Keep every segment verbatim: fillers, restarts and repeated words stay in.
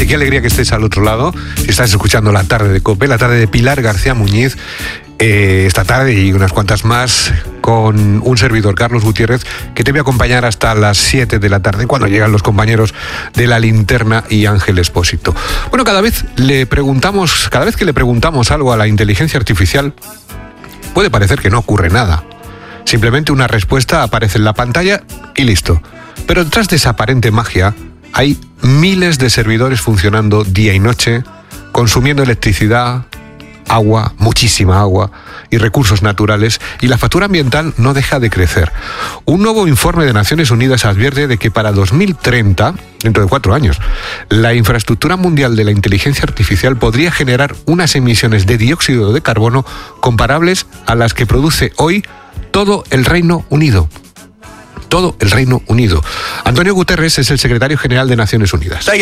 qué alegría que estés al otro lado. Si estás escuchando La Tarde de COPE, la tarde de Pilar García Muñiz, eh, esta tarde y unas cuantas más, con un servidor, Carlos Gutiérrez, que te voy a acompañar hasta las siete de la tarde, cuando llegan los compañeros de La Linterna y Ángel Expósito. Bueno, cada vez le preguntamos, cada vez que le preguntamos algo a la inteligencia artificial, puede parecer que no ocurre nada. Simplemente una respuesta aparece en la pantalla y listo. Pero detrás de esa aparente magia hay miles de servidores funcionando día y noche, consumiendo electricidad, agua, muchísima agua y recursos naturales, y la factura ambiental no deja de crecer. Un nuevo informe de Naciones Unidas advierte de que para dos mil treinta, dentro de cuatro años, la infraestructura mundial de la inteligencia artificial podría generar unas emisiones de dióxido de carbono comparables a las que produce hoy todo el Reino Unido. Todo el Reino Unido. Antonio Guterres es el secretario general de Naciones Unidas. La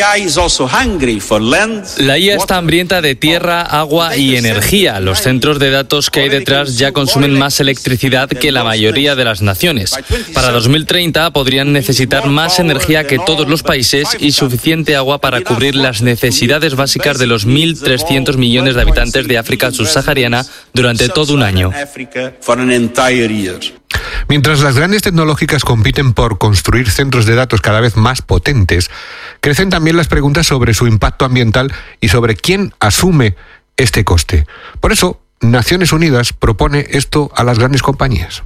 I A está hambrienta de tierra, agua y energía. Los centros de datos que hay detrás ya consumen más electricidad que la mayoría de las naciones. Para dos mil treinta podrían necesitar más energía que todos los países y suficiente agua para cubrir las necesidades básicas de los mil trescientos millones de habitantes de África subsahariana durante todo un año. Mientras las grandes tecnológicas compiten por construir centros de datos cada vez más potentes, crecen también las preguntas sobre su impacto ambiental y sobre quién asume este coste. Por eso, Naciones Unidas propone esto a las grandes compañías.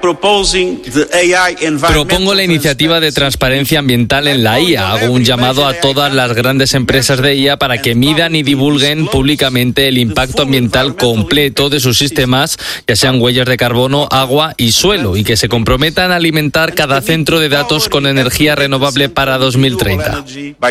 Propongo la iniciativa de transparencia ambiental en la I A. Hago un llamado a todas las grandes empresas de I A para que midan y divulguen públicamente el impacto ambiental completo de sus sistemas, ya sean huellas de carbono, agua y suelo, y que se comprometan a alimentar cada centro de datos con energía renovable para dos mil treinta.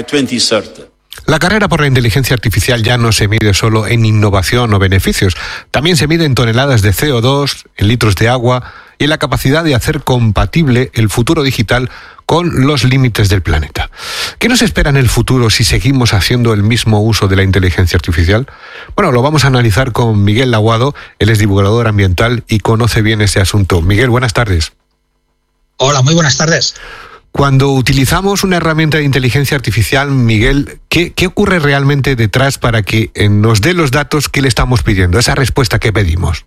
La carrera por la inteligencia artificial ya no se mide solo en innovación o beneficios, también se mide en toneladas de C O dos, en litros de agua y en la capacidad de hacer compatible el futuro digital con los límites del planeta. ¿Qué nos espera en el futuro si seguimos haciendo el mismo uso de la inteligencia artificial? Bueno, lo vamos a analizar con Miguel Laguado. Él es divulgador ambiental y conoce bien este asunto. Miguel, buenas tardes. Hola, muy buenas tardes. Cuando utilizamos una herramienta de inteligencia artificial, Miguel, ¿qué, qué ocurre realmente detrás para que nos dé los datos que le estamos pidiendo, esa respuesta que pedimos?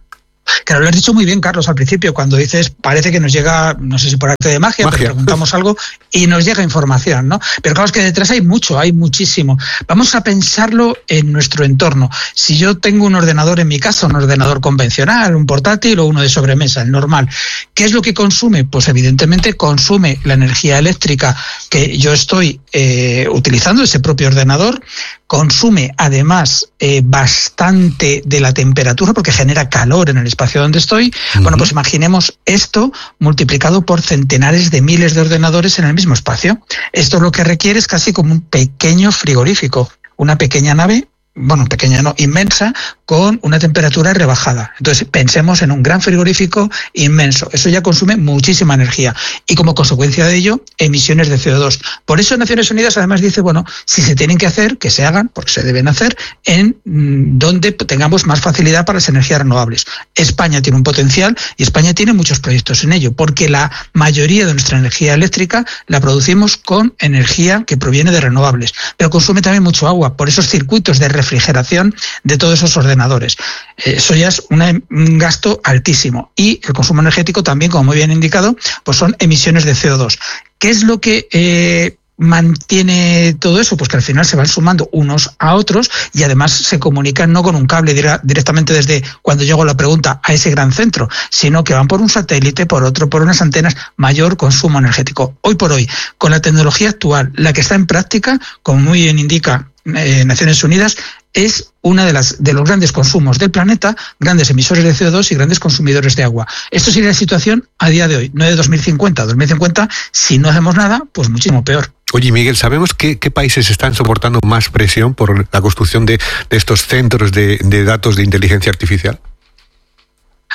Claro, lo has dicho muy bien, Carlos, al principio, cuando dices, parece que nos llega, no sé si por arte de magia, magia. Pero preguntamos algo y nos llega información, ¿no? Pero claro, es que detrás hay mucho, hay muchísimo. Vamos a pensarlo en nuestro entorno. Si yo tengo un ordenador en mi casa, un ordenador convencional, un portátil o uno de sobremesa, el normal, ¿qué es lo que consume? Pues evidentemente consume la energía eléctrica que yo estoy eh, utilizando, ese propio ordenador, consume además eh, bastante de la temperatura porque genera calor en el espacio donde estoy. Uh-huh. Bueno, pues imaginemos esto multiplicado por centenares de miles de ordenadores en el mismo espacio. Esto lo que requiere es casi como un pequeño frigorífico, una pequeña nave, bueno, pequeña no, inmensa, con una temperatura rebajada. Entonces pensemos en un gran frigorífico inmenso. Eso ya consume muchísima energía y como consecuencia de ello, emisiones de C O dos. Por eso Naciones Unidas además dice, bueno, si se tienen que hacer, que se hagan, porque se deben hacer, en mmm, donde tengamos más facilidad para las energías renovables. España tiene un potencial y España tiene muchos proyectos en ello, porque la mayoría de nuestra energía eléctrica la producimos con energía que proviene de renovables, pero consume también mucho agua, por esos circuitos de refrigeración refrigeración de todos esos ordenadores. Eso ya es una, un gasto altísimo. Y el consumo energético también, como muy bien indicado, pues son emisiones de C O dos. ¿Qué es lo que eh, mantiene todo eso? Pues que al final se van sumando unos a otros y además se comunican no con un cable dire- directamente desde cuando llego la pregunta a ese gran centro, sino que van por un satélite, por otro, por unas antenas, mayor consumo energético. Hoy por hoy, con la tecnología actual, la que está en práctica, como muy bien indica eh, Naciones Unidas, es una de las de los grandes consumos del planeta, grandes emisores de C O dos y grandes consumidores de agua. Esto sería la situación a día de hoy, no de dos mil cincuenta. dos mil cincuenta, si no hacemos nada, pues muchísimo peor. Oye, Miguel, ¿sabemos qué, qué países están soportando más presión por la construcción de, de estos centros de, de datos de inteligencia artificial?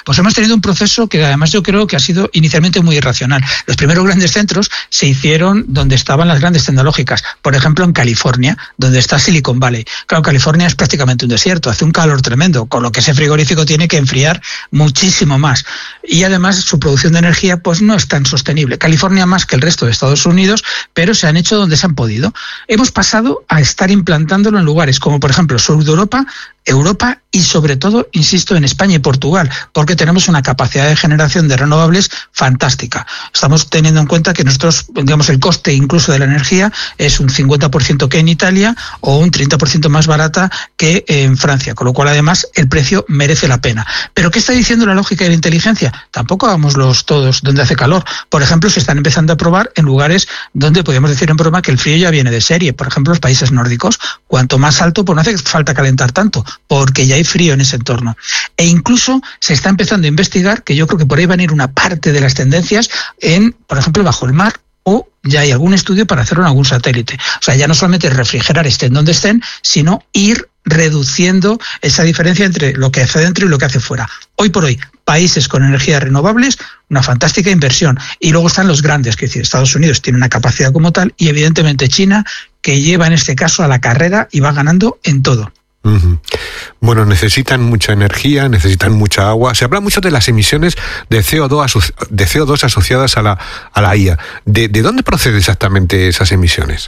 Pues hemos tenido un proceso que además yo creo que ha sido inicialmente muy irracional. Los primeros grandes centros se hicieron donde estaban las grandes tecnológicas, por ejemplo en California, donde está Silicon Valley. Claro, California es prácticamente un desierto, hace un calor tremendo, con lo que ese frigorífico tiene que enfriar muchísimo más. Y además su producción de energía pues no es tan sostenible. California más que el resto de Estados Unidos, pero se han hecho donde se han podido. Hemos pasado a estar implantándolo en lugares como por ejemplo sur de Europa, Europa y sobre todo, insisto, en España y Portugal, porque tenemos una capacidad de generación de renovables fantástica. Estamos teniendo en cuenta que nosotros, digamos, el coste incluso de la energía es un cincuenta por ciento que en Italia o un treinta por ciento más barata que en Francia, con lo cual además el precio merece la pena. ¿Pero qué está diciendo la lógica y la inteligencia? Tampoco hagámoslos todos donde hace calor. Por ejemplo, se están empezando a probar en lugares donde podríamos decir en broma que el frío ya viene de serie. Por ejemplo, los países nórdicos. Cuanto más alto, pues no hace falta calentar tanto, porque ya hay frío en ese entorno. E incluso se está empezando a investigar, que yo creo que por ahí van a ir una parte de las tendencias, en, por ejemplo, bajo el mar, o ya hay algún estudio para hacerlo en algún satélite. O sea, ya no solamente refrigerar estén donde estén, sino ir reduciendo esa diferencia entre lo que hace dentro y lo que hace fuera. Hoy por hoy, países con energías renovables, una fantástica inversión. Y luego están los grandes, que es decir, Estados Unidos tiene una capacidad como tal, y evidentemente China, que lleva en este caso a la carrera y va ganando en todo. Uh-huh. Bueno, necesitan mucha energía, necesitan mucha agua. Se habla mucho de las emisiones de C O dos, aso- de C O dos asociadas a la, a la I A. ¿De, de dónde proceden exactamente esas emisiones?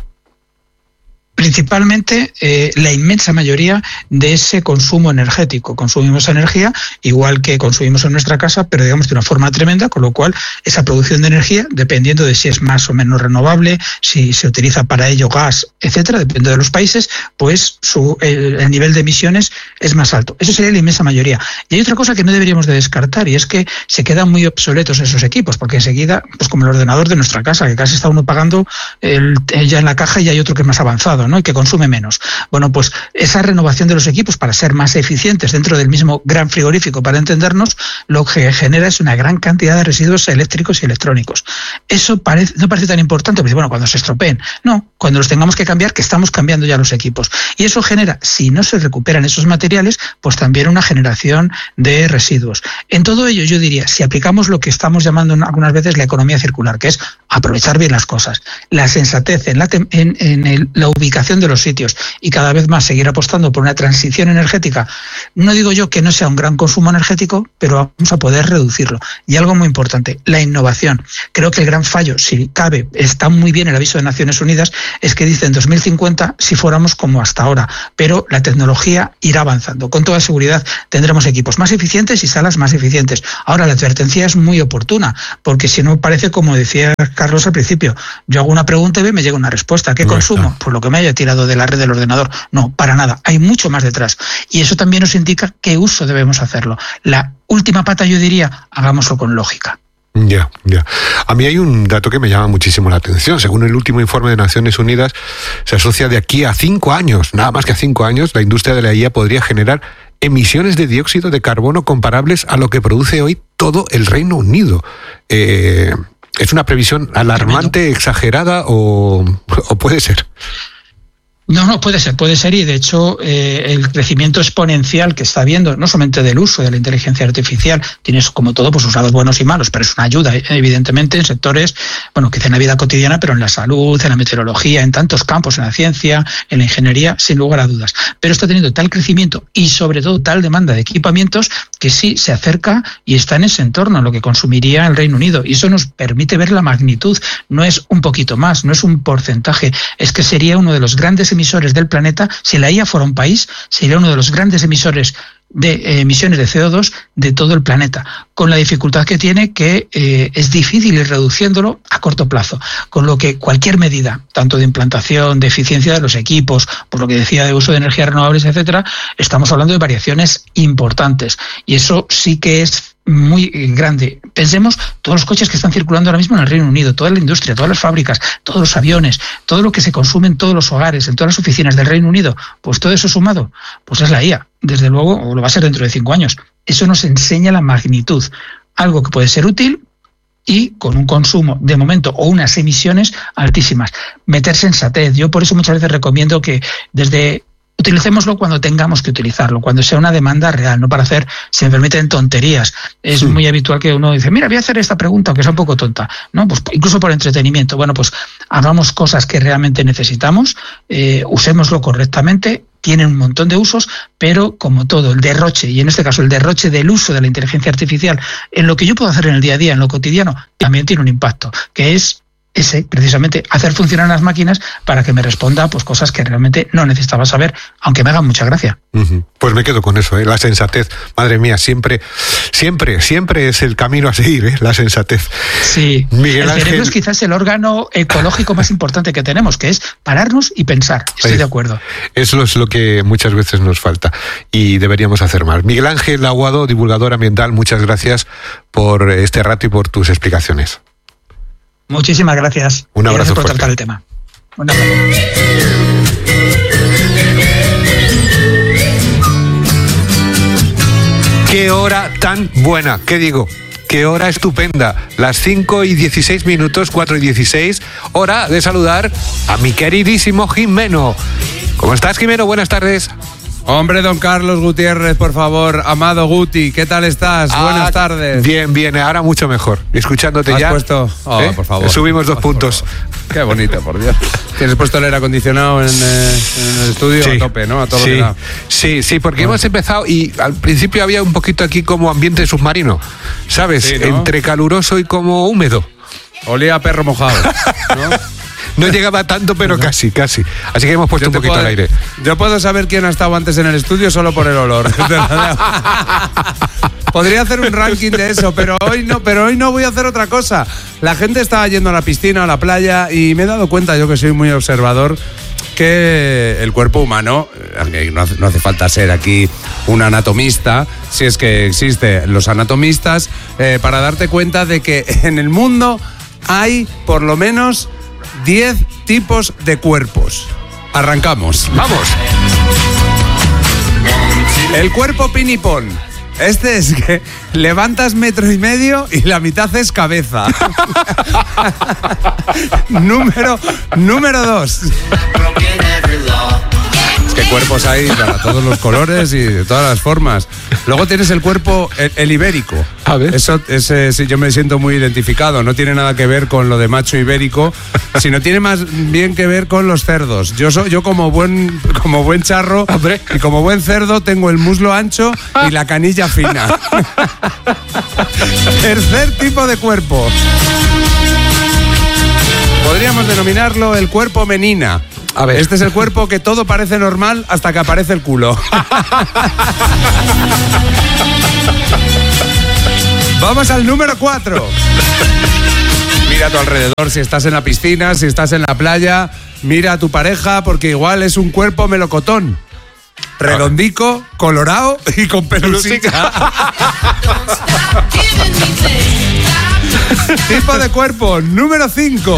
Principalmente eh, la inmensa mayoría de ese consumo energético. Consumimos energía igual que consumimos en nuestra casa, pero digamos de una forma tremenda, con lo cual esa producción de energía, dependiendo de si es más o menos renovable, si se utiliza para ello gas, etcétera, depende de los países, pues su, el, el nivel de emisiones es más alto. Eso sería la inmensa mayoría. Y hay otra cosa que no deberíamos de descartar, y es que se quedan muy obsoletos esos equipos, porque enseguida, pues como el ordenador de nuestra casa, que casi está uno pagando el, ya en la caja y hay otro que es más avanzado, ¿no? Y que consume menos. Bueno, pues esa renovación de los equipos para ser más eficientes dentro del mismo gran frigorífico, para entendernos, lo que genera es una gran cantidad de residuos eléctricos y electrónicos. Eso parece, no parece tan importante, porque bueno, cuando se estropeen, no, cuando los tengamos que cambiar, que estamos cambiando ya los equipos. Y eso genera, si no se recuperan esos materiales, pues también una generación de residuos. En todo ello, yo diría, si aplicamos lo que estamos llamando algunas veces la economía circular, que es aprovechar bien las cosas, la sensatez en la, en, en el, la ubicación de los sitios y cada vez más seguir apostando por una transición energética, no digo yo que no sea un gran consumo energético, pero vamos a poder reducirlo. Y algo muy importante, la innovación. Creo que el gran fallo, si cabe, está muy bien el aviso de Naciones Unidas, es que dice en dos mil cincuenta si fuéramos como hasta ahora, pero la tecnología irá avanzando. Con toda seguridad tendremos equipos más eficientes y salas más eficientes. Ahora, la advertencia es muy oportuna, porque si no parece, como decía Carlos al principio, yo hago una pregunta y me llega una respuesta. ¿Qué no consumo? Está. Pues lo que me haya tirado de la red del ordenador. No, para nada. Hay mucho más detrás. Y eso también nos indica qué uso debemos hacerlo. La última pata, yo diría, hagámoslo con lógica. Ya, ya. A mí hay un dato que me llama muchísimo la atención. Según el último informe de Naciones Unidas, se asocia de aquí a cinco años, nada más que a cinco años, la industria de la I A podría generar emisiones de dióxido de carbono comparables a lo que produce hoy todo el Reino Unido. Eh, ¿Es una previsión alarmante, exagerada o, o puede ser? No, no, puede ser, puede ser y de hecho eh, el crecimiento exponencial que está habiendo, no solamente del uso de la inteligencia artificial, tiene como todo pues sus lados buenos y malos, pero es una ayuda evidentemente en sectores, bueno, que en la vida cotidiana, pero en la salud, en la meteorología, en tantos campos, en la ciencia, en la ingeniería, sin lugar a dudas. Pero está teniendo tal crecimiento y sobre todo tal demanda de equipamientos que sí se acerca y está en ese entorno, lo que consumiría el Reino Unido. Y eso nos permite ver la magnitud, no es un poquito más, no es un porcentaje, es que sería uno de los grandes emisores del planeta. Si la I A fuera un país, sería uno de los grandes emisores de eh, emisiones de C O dos de todo el planeta, con la dificultad que tiene que eh, es difícil ir reduciéndolo a corto plazo, con lo que cualquier medida, tanto de implantación, de eficiencia de los equipos, por lo que decía de uso de energías renovables, etcétera, estamos hablando de variaciones importantes y eso sí que es muy grande. Pensemos todos los coches que están circulando ahora mismo en el Reino Unido, toda la industria, todas las fábricas, todos los aviones, todo lo que se consume en todos los hogares, en todas las oficinas del Reino Unido, pues todo eso sumado, pues es la I A, desde luego, o lo va a ser dentro de cinco años. Eso nos enseña la magnitud, algo que puede ser útil y con un consumo de momento o unas emisiones altísimas. Meter sensatez. Yo por eso muchas veces recomiendo que desde utilicémoslo cuando tengamos que utilizarlo, cuando sea una demanda real, no para hacer, si me permiten, tonterías. Es sí. muy habitual que uno dice, mira, voy a hacer esta pregunta, aunque sea un poco tonta, ¿no? Pues incluso por entretenimiento. Bueno, pues hagamos cosas que realmente necesitamos, eh, usémoslo correctamente. Tienen un montón de usos, pero como todo, el derroche, y en este caso el derroche del uso de la inteligencia artificial en lo que yo puedo hacer en el día a día, en lo cotidiano, también tiene un impacto, que es ese, precisamente, hacer funcionar las máquinas para que me responda pues cosas que realmente no necesitaba saber, aunque me hagan mucha gracia. Uh-huh. Pues me quedo con eso, ¿eh? La sensatez. Madre mía, siempre, siempre, siempre es el camino a seguir, ¿eh? La sensatez. Sí, Miguel el Ángel... cerebro es quizás el órgano ecológico más importante que tenemos, que es pararnos y pensar. Estoy es, de acuerdo. Eso es lo que muchas veces nos falta y deberíamos hacer más. Miguel Ángel Aguado, divulgador ambiental, muchas gracias por este rato y por tus explicaciones. Muchísimas gracias. Un abrazo gracias por fuerte. tratar el tema. Un abrazo. ¡Qué hora tan buena! ¿Qué digo? ¡Qué hora estupenda! Las cinco y dieciséis minutos, cuatro y dieciséis, hora de saludar a mi queridísimo Jimeno. ¿Cómo estás, Jimeno? Buenas tardes. Hombre, don Carlos Gutiérrez, por favor, amado Guti, ¿qué tal estás? Ah, Buenas tardes. Bien, bien, ahora mucho mejor. Escuchándote ¿Has ya. puesto? Oh, ¿eh? por favor. Subimos dos puntos. Qué bonito, por Dios. ¿Tienes puesto el aire acondicionado en, eh, en el estudio? Sí. A tope, ¿no? A todo sí. lo que da. Sí, sí, porque Ah. hemos empezado y al principio había un poquito aquí como ambiente submarino, ¿sabes? Sí, ¿no? Entre caluroso y como húmedo. Olía a perro mojado, ¿no? No llegaba tanto, pero casi, casi. Así que hemos puesto Yo un te poquito puedo- al aire. Yo puedo saber quién ha estado antes en el estudio solo por el olor. Podría hacer un ranking de eso, pero hoy no, pero hoy no voy a hacer otra cosa. La gente estaba yendo a la piscina, a la playa, y me he dado cuenta, yo que soy muy observador, que el cuerpo humano, eh, no hace, no hace falta ser aquí un anatomista, si es que existen los anatomistas, eh, para darte cuenta de que en el mundo hay por lo menos diez tipos de cuerpos. Arrancamos. ¡Vamos! El cuerpo pinipón. Este es que levantas metro y medio y la mitad es cabeza. número, número dos. Es que cuerpos hay para todos los colores y de todas las formas. Luego tienes el cuerpo, el, el ibérico. A ver. Eso, ese, sí, yo me siento muy identificado. No tiene nada que ver con lo de macho ibérico, sino tiene más bien que ver con los cerdos. Yo soy, yo como buen, como buen charro Hombre. y como buen cerdo tengo el muslo ancho y la canilla fina. Tercer tipo de cuerpo. Podríamos denominarlo el cuerpo menina. A ver. Este es el cuerpo que todo parece normal hasta que aparece el culo. Vamos al número cuatro. Mira a tu alrededor, si estás en la piscina, si estás en la playa, mira a tu pareja porque igual es un cuerpo melocotón. Redondico, colorado y con pelusica. Tipo de cuerpo número cinco.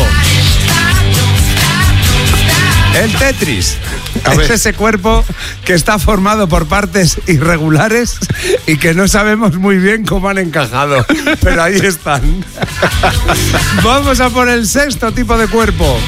El Tetris. A ver. Es ese cuerpo que está formado por partes irregulares y que no sabemos muy bien cómo han encajado, pero ahí están. Vamos a por el sexto tipo de cuerpo.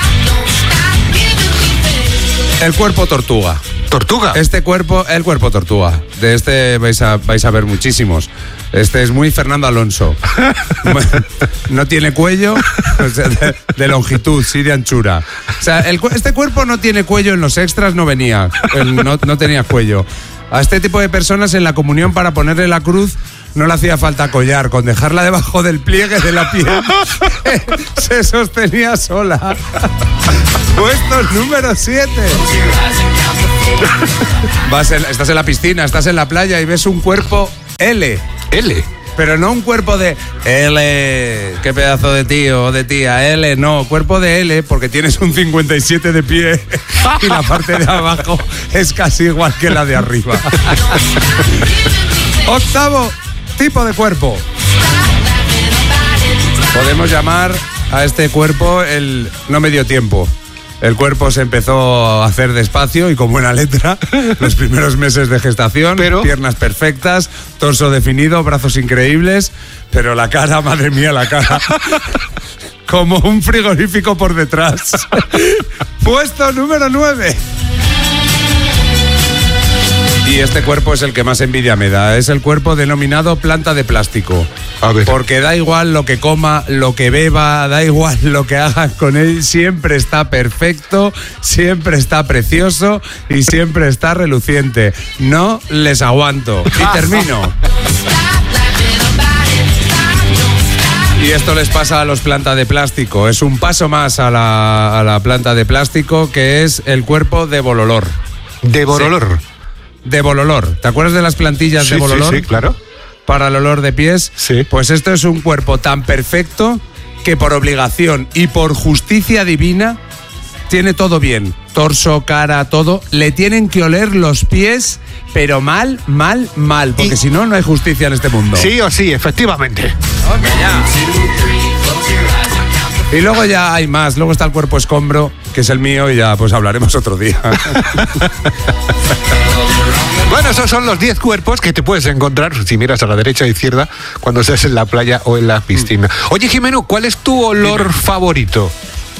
El cuerpo tortuga. ¿Tortuga? Este cuerpo, el cuerpo tortuga. De este vais a, vais a ver muchísimos. Este es muy Fernando Alonso. No tiene cuello, o sea, de, de longitud, sí de anchura. O sea, el, este cuerpo no tiene cuello, en los extras no venía, no, no tenía cuello. A este tipo de personas en la comunión para ponerle la cruz no le hacía falta collar, con dejarla debajo del pliegue de la piel se sostenía sola. Puesto número siete. Vas en- estás en la piscina, estás en la playa y ves un cuerpo L. L. Pero no un cuerpo de L, qué pedazo de tío o de tía, L, no, cuerpo de L porque tienes un cincuenta y siete de pie y la parte de abajo es casi igual que la de arriba. Octavo tipo de cuerpo. Podemos llamar a este cuerpo el no me dio tiempo. El cuerpo se empezó a hacer despacio y con buena letra. Los primeros meses de gestación, Pero- piernas perfectas, torso definido, brazos increíbles, pero la cara, madre mía, la cara. Como un frigorífico por detrás. Puesto número nueve. Y este cuerpo es el que más envidia me da. Es el cuerpo denominado planta de plástico. A ver. Porque da igual lo que coma, lo que beba, da igual lo que hagas con él, siempre está perfecto, siempre está precioso y siempre está reluciente. No les aguanto. Y termino. Y esto les pasa a los plantas de plástico. Es un paso más a la, a la planta de plástico, que es el cuerpo de bololor. ¿De bololor? Sí. De bololor. ¿Te acuerdas de las plantillas Sí, de bololor? sí, sí, claro. Para el olor de pies. Sí. Pues esto es un cuerpo tan perfecto que por obligación y por justicia divina tiene todo bien. Torso, cara, todo. Le tienen que oler los pies, pero mal, mal, mal. Porque Y- si no, no hay justicia en este mundo. Sí o sí, efectivamente. Y luego ya hay más. Luego está el cuerpo escombro, que es el mío, y ya pues hablaremos otro día. Bueno, esos son los diez cuerpos que te puedes encontrar si miras a la derecha o izquierda cuando estés en la playa o en la piscina. Oye, Jimeno, ¿cuál es tu olor Dime. favorito?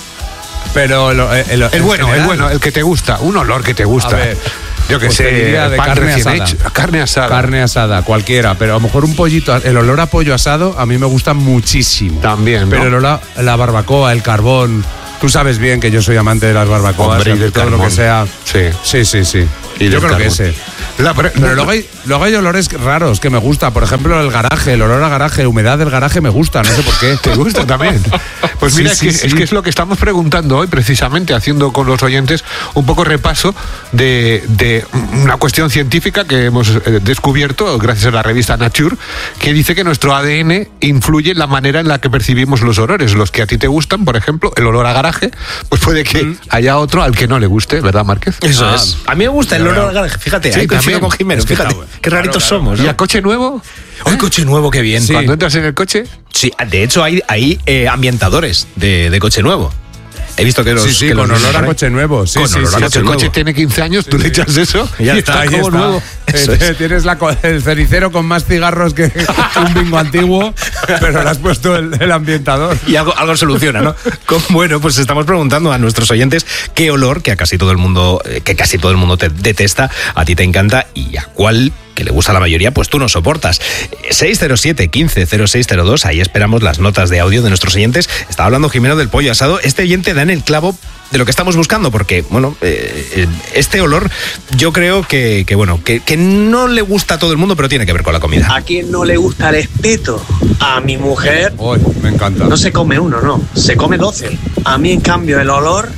Pero lo- el, El en bueno, el general, bueno, el que te gusta. Un olor que te gusta. A ver, Yo que pues te sé, diría de pan carne recién asada. hecho. Carne asada. Carne asada, cualquiera, pero a lo mejor un pollito, el olor a pollo asado a mí me gusta muchísimo. También, ¿no? Pero el olor a la barbacoa, el carbón, tú sabes bien que yo soy amante de las barbacoas, Hombre, y de del todo lo carbón. que sea. Sí. Sí, sí, sí. Y yo del creo que carbón. ese. La- pero- Pero luego hay, luego hay olores raros que me gusta. Por ejemplo, el garaje, el olor a garaje, humedad del garaje me gusta, no sé por qué. ¿Te gusta también? Pues Sí, mira, sí, es, que, sí. es que es lo que estamos preguntando hoy, precisamente, haciendo con los oyentes un poco repaso de, de una cuestión científica que hemos eh, descubierto gracias a la revista Nature, que dice que nuestro A D N influye en la manera en la que percibimos los olores. Los que a ti te gustan, por ejemplo, el olor a garaje, pues puede que haya otro al que no le guste, ¿verdad, Márquez? Eso Ah, es. A mí me gusta el ya olor veo. al garaje. Fíjate, Sí, ahí coincido también. con Jimeno. Es que Fíjate, está bueno. qué raritos Claro, claro. somos, ¿Y ¿no? a coche nuevo? Hoy coche nuevo, qué bien. Sí. Cuando entras en el coche, Sí, de hecho hay, hay eh, ambientadores de, de coche nuevo. He visto que los... Sí, sí, que con los olor a venden por ahí. coche nuevo. Sí, Con sí, olor sí, a si coche el nuevo. coche tiene quince años, tú le echas eso Y ya y está, está, Ahí como está. nuevo. Eso es. Tienes la co- el cenicero con más cigarros que un bingo antiguo, pero le has puesto el, el ambientador. Y algo, algo soluciona, ¿no? Con- bueno, pues estamos preguntando a nuestros oyentes qué olor que a casi todo el mundo, eh, que casi todo el mundo te detesta, a ti te encanta y a cuál que le gusta a la mayoría, pues tú no soportas. seis cero siete, quince, cero seis cero dos, ahí esperamos las notas de audio de nuestros oyentes. Estaba hablando Jimeno del pollo asado. Este oyente da en el clavo de lo que estamos buscando, porque, bueno, eh, este olor yo creo que, que bueno, que, que no le gusta a todo el mundo, pero tiene que ver con la comida. ¿A quién no le gusta el espeto? A mi mujer Uy, me encanta. no se come uno, no, se come doce. A mí, en cambio, el olor,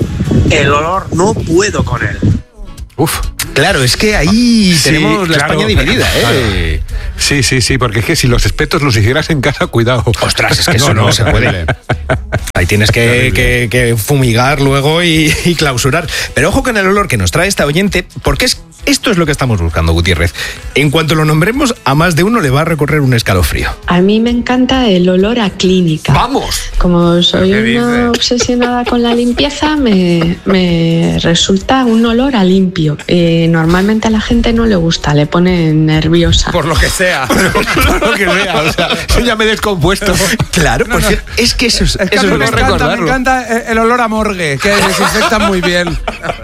el olor no puedo con él. Uf. Claro, es que ahí Sí, tenemos la claro. España dividida, ¿eh? Sí, sí, sí, porque es que si los espetos los hicieras en casa, cuidado. Ostras, es que eso no, se puede. Ahí tienes que, que- que fumigar luego y, y clausurar. Pero ojo con el olor que nos trae esta oyente, porque es, esto es lo que estamos buscando, Gutiérrez. En cuanto lo nombremos, a más de uno le va a recorrer un escalofrío. A mí me encanta el olor a clínica. ¡Vamos! Como soy ¿Qué una dices? obsesionada con la limpieza, me, me resulta un olor a limpio. Y normalmente a la gente no le gusta, le pone nerviosa. Por lo que sea. Por lo que vea, o sea, yo ya me he descompuesto. Claro, No, pues no. es que eso es, Es que a eso mí es me lo encanta, me recordarlo. encanta el, el olor a morgue, que desinfectan muy bien.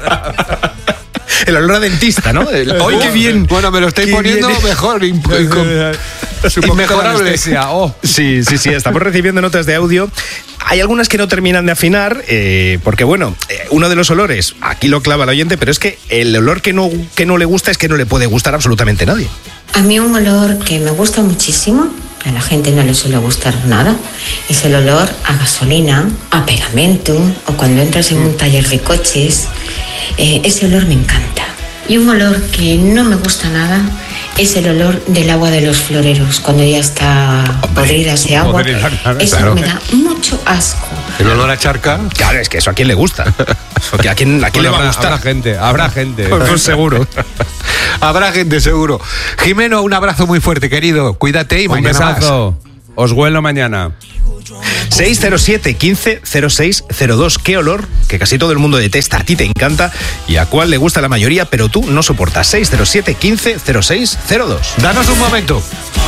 El olor a dentista, ¿no? El- ¡Ay, qué bien! Bueno, me lo estáis Qué poniendo bien. mejor. imp- incom- Es un poquito de Inmejorable. anestesia. Oh. Sí, sí, sí, estamos recibiendo notas de audio. Hay algunas que no terminan de afinar, eh, porque bueno, eh, uno de los olores, aquí lo clava el oyente, pero es que el olor que no, que no le gusta es que no le puede gustar absolutamente a nadie. A mí un olor que me gusta muchísimo, a la gente no le suele gustar nada, es el olor a gasolina, a pegamento o cuando entras en un taller de coches. Eh, ese olor me encanta. Y un olor que no me gusta nada es el olor del agua de los floreros, cuando ya está podrida ese agua. podrida, claro, Eso claro. me da mucho asco. El olor a charca. Claro, es que eso a quién le gusta. Porque a quién, a quién le Bueno, va a habrá, gustar. habrá gente, habrá gente. Pues seguro. Habrá gente seguro. Jimeno, un abrazo muy fuerte, querido. Cuídate y Un mañana más. besazo. Os huelo mañana. seis cero siete, quince, cero seis cero dos. ¿Qué olor que casi todo el mundo detesta, a ti te encanta y a cuál le gusta la mayoría, pero tú no soportas? seis cero siete, quince, cero seis cero dos. Danos un momento.